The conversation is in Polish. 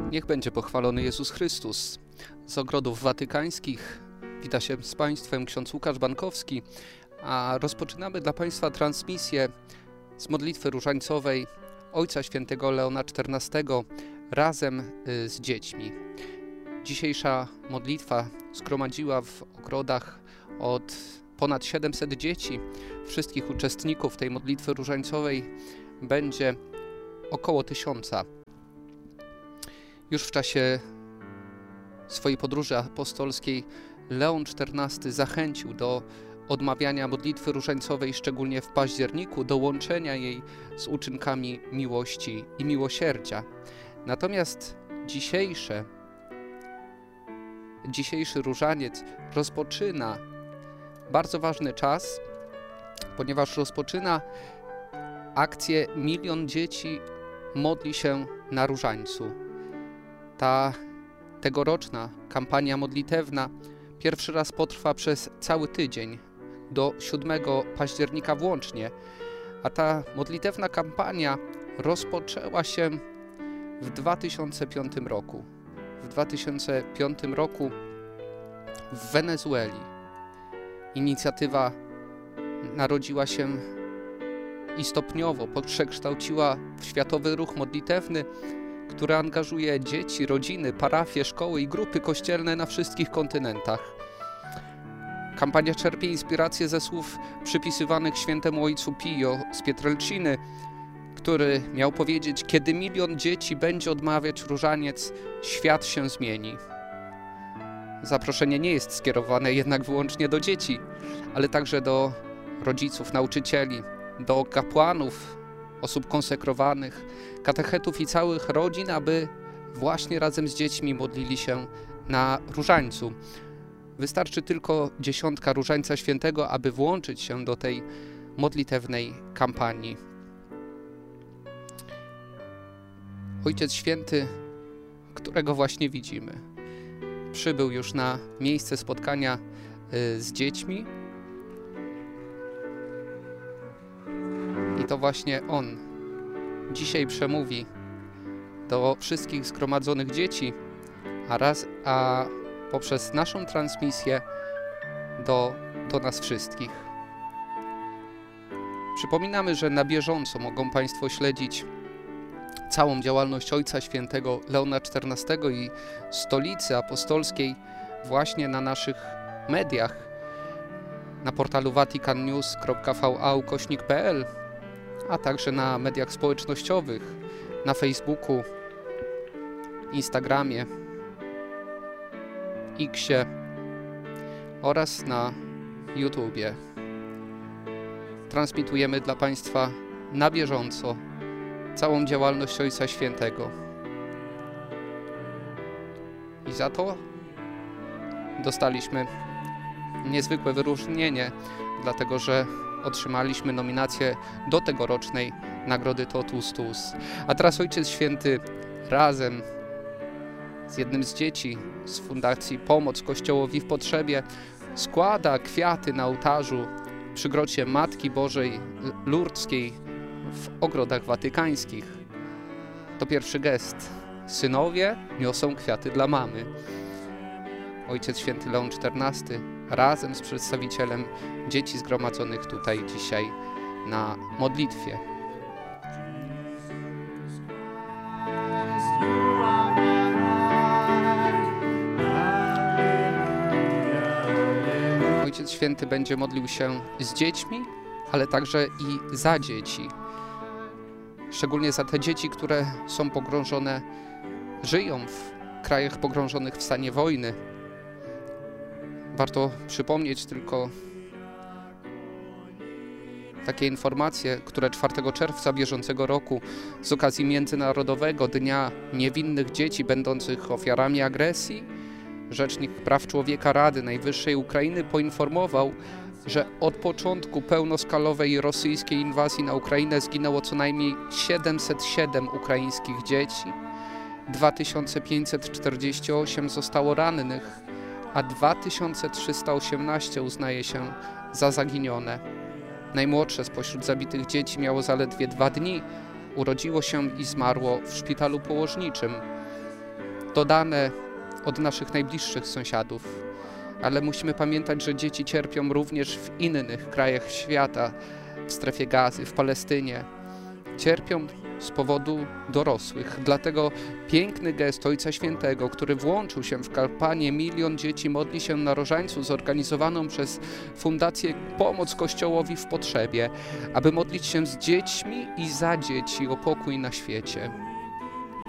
Niech będzie pochwalony Jezus Chrystus. Z ogrodów watykańskich wita się z Państwem ksiądz Łukasz Bankowski, a rozpoczynamy dla Państwa transmisję z modlitwy różańcowej Ojca Świętego Leona XIV razem z dziećmi. Dzisiejsza modlitwa zgromadziła w ogrodach od ponad 700 dzieci. Wszystkich uczestników tej modlitwy różańcowej będzie około 1000. Już w czasie swojej podróży apostolskiej Leon XIV zachęcił do odmawiania modlitwy różańcowej, szczególnie w październiku, do łączenia jej z uczynkami miłości i miłosierdzia. Natomiast dzisiejszy różaniec rozpoczyna bardzo ważny czas, ponieważ rozpoczyna akcję Milion Dzieci modli się na różańcu. Ta tegoroczna kampania modlitewna pierwszy raz potrwa przez cały tydzień, do 7 października włącznie, a ta modlitewna kampania rozpoczęła się w 2005 roku. W 2005 roku w Wenezueli inicjatywa narodziła się i stopniowo przekształciła w światowy ruch modlitewny, który angażuje dzieci, rodziny, parafie, szkoły i grupy kościelne na wszystkich kontynentach. Kampania czerpie inspirację ze słów przypisywanych świętemu ojcu Pio z Pietrelciny, który miał powiedzieć: kiedy 1 000 000 dzieci będzie odmawiać różaniec, świat się zmieni. Zaproszenie nie jest skierowane jednak wyłącznie do dzieci, ale także do rodziców, nauczycieli, do kapłanów, osób konsekrowanych, katechetów i całych rodzin, aby właśnie razem z dziećmi modlili się na różańcu. Wystarczy tylko 10 Różańca Świętego, aby włączyć się do tej modlitewnej kampanii. Ojciec Święty, którego właśnie widzimy, przybył już na miejsce spotkania z dziećmi i to właśnie On dzisiaj przemówi do wszystkich zgromadzonych dzieci, a poprzez naszą transmisję do nas wszystkich. Przypominamy, że na bieżąco mogą Państwo śledzić całą działalność Ojca Świętego Leona XIV i Stolicy Apostolskiej właśnie na naszych mediach, na portalu vaticannews.va/, a także na mediach społecznościowych, na Facebooku, Instagramie, Xie oraz na YouTubie. Transmitujemy dla Państwa na bieżąco całą działalność Ojca Świętego. I za to dostaliśmy niezwykłe wyróżnienie, dlatego że otrzymaliśmy nominację do tegorocznej nagrody Totus Tuus. A teraz Ojciec Święty razem z jednym z dzieci z Fundacji Pomoc Kościołowi w Potrzebie składa kwiaty na ołtarzu przy grocie Matki Bożej Lurdzkiej w ogrodach watykańskich. To pierwszy gest. Synowie niosą kwiaty dla mamy. Ojciec Święty Leon XIV razem z przedstawicielem dzieci zgromadzonych tutaj dzisiaj na modlitwie. Ojciec Święty będzie modlił się z dziećmi, ale także i za dzieci. Szczególnie za te dzieci, które są pogrążone, żyją w krajach pogrążonych w stanie wojny. Warto przypomnieć tylko takie informacje, które 4 czerwca bieżącego roku z okazji Międzynarodowego Dnia Niewinnych Dzieci będących ofiarami agresji Rzecznik Praw Człowieka Rady Najwyższej Ukrainy poinformował, że od początku pełnoskalowej rosyjskiej inwazji na Ukrainę zginęło co najmniej 707 ukraińskich dzieci, 2548 zostało rannych, a 2318 uznaje się za zaginione. Najmłodsze spośród zabitych dzieci miało zaledwie 2 dni, urodziło się i zmarło w szpitalu położniczym. dodane od naszych najbliższych sąsiadów. Ale musimy pamiętać, że dzieci cierpią również w innych krajach świata, w strefie Gazy, w Palestynie. Cierpią z powodu dorosłych. Dlatego piękny gest Ojca Świętego, który włączył się w kampanię Milion Dzieci modli się na Różańcu, zorganizowaną przez Fundację Pomoc Kościołowi w Potrzebie, aby modlić się z dziećmi i za dzieci o pokój na świecie.